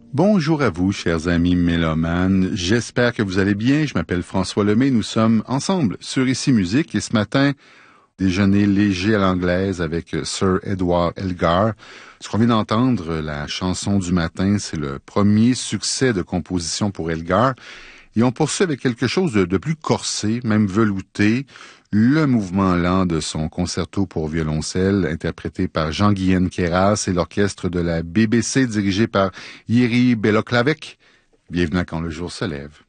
Bonjour à vous, chers amis mélomanes. J'espère que vous allez bien. Je m'appelle François Lemay. Nous sommes ensemble sur Ici Musique et ce matin, déjeuner léger à l'anglaise avec Sir Edward Elgar. Ce qu'on vient d'entendre, la chanson du matin, c'est le premier succès de composition pour Elgar. Et on poursuit avec quelque chose de plus corsé, même velouté, le mouvement lent de son concerto pour violoncelle, interprété par Jean-Guyen Queyras et l'orchestre de la BBC dirigé par Jiří Beloklavec. Bienvenue à Quand le jour se lève.